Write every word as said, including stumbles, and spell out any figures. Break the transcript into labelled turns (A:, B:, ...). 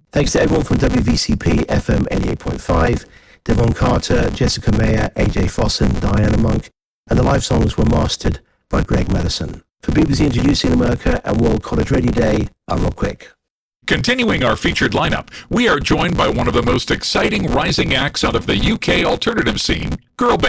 A: Thanks to everyone from W V C P F M eighty-eight point five, Devon Carter, Jessica Mayer, A J Fossen, Diana Monk, and the live songs were mastered by Greg Madison. For B B C Introducing America and World College Radio Day, I'm Rob Quick.
B: Continuing our featured lineup, we are joined by one of the most exciting rising acts out of the U K alternative scene, girl band.